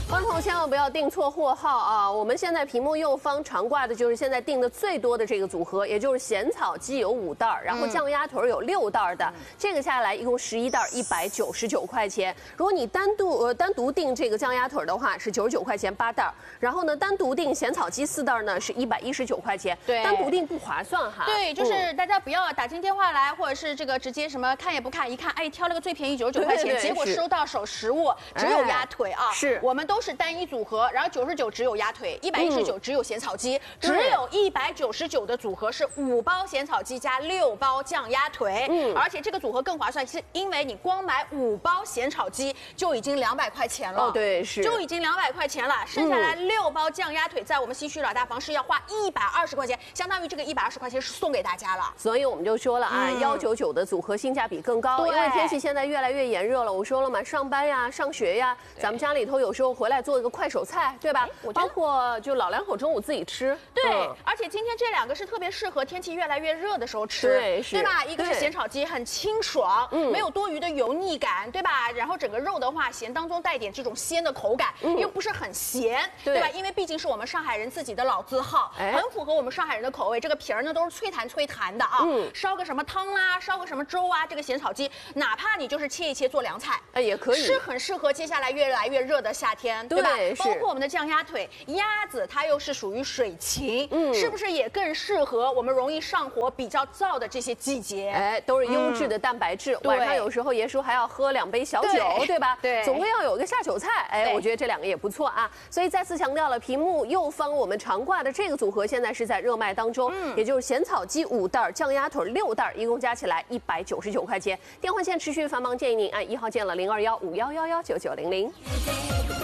观众朋友千万不要订错货号啊！我们现在屏幕右方常挂的就是现在订的最多的这个组合，也就是咸草鸡有5袋，然后酱鸭腿有6袋的，这个下来一共11袋，199块钱。如果你单独订这个酱鸭腿的话是99块钱8袋，然后呢单独订咸草鸡4袋呢是119块钱， 对， 单独订不划算哈。 对，就是大家不要打进电话来，或者是这个直接什么看也不看，一看哎挑了个最便宜99块钱，结果收到手实物只有鸭腿啊。 是， 我们都是单一组合，然后99只有鸭腿，119只有咸草鸡，只有199的组合是5包咸草鸡加6包酱鸭腿，而且这个组合更划算，是因为你光买5包咸炒鸡就已经200块钱了， 哦对是， 就已经200块钱了，剩下来6包酱鸭腿在我们西区老大房是要花120块钱，相当于这个120块钱是送给大家了， 所以我们就说了啊，199的组合性价比更高，因为天气现在越来越炎热了，我说了嘛，上班呀、上学呀，咱们家里头有时候回来做一个快手菜，对吧？包括就老两口中午自己吃。 对，而且今天这2个是特别适合天气越来越热的时候吃，对吧？一个是咸炒鸡，很清爽，没有多余的油腻感，对吧？然后整个肉的话，咸当中带点这种鲜的口感，又不是很咸，对吧？因为毕竟是我们上海人自己的老字号，很符合我们上海人的口味。这个皮儿呢都是脆弹脆弹的啊，烧个什么汤啦，烧个什么粥啊，这个咸炒鸡，哪怕你就是切一切做凉菜， 也可以， 是很适合接下来越来越热的夏天，对吧？包括我们的酱鸭腿，鸭子它又是属于水禽，是不是也更适合我们容易上火、比较燥的这些季节？ 哎，都是优质的蛋白质。晚上有时候爷叔还要喝2杯小酒，对吧？ 对， 总归要有一个下酒菜。哎，我觉得这2个也不错啊。所以再次强调了，屏幕右方我们常挂的这个组合现在是在热卖当中，也就是咸草鸡5袋，酱鸭腿6袋，一共加起来199块钱。电话线持续繁忙，建议您按1号键了，0215111990。